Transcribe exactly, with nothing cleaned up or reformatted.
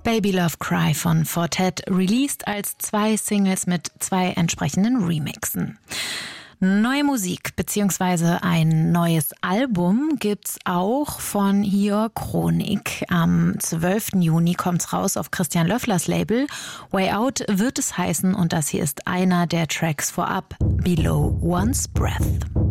Baby Love Cry von Fortet, released als zwei Singles mit zwei entsprechenden Remixen. Neue Musik bzw. ein neues Album gibt's auch von Hier Chronik. Am zwölften Juni kommt's raus auf Christian Löfflers Label. Way Out wird es heißen und das hier ist einer der Tracks vorab, Below One's Breath.